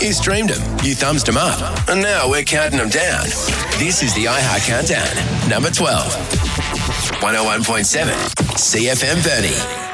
You streamed them, you thumbsed them up, and now we're counting them down. This is the iHeart Countdown, number 12. 101.7 CFM 30.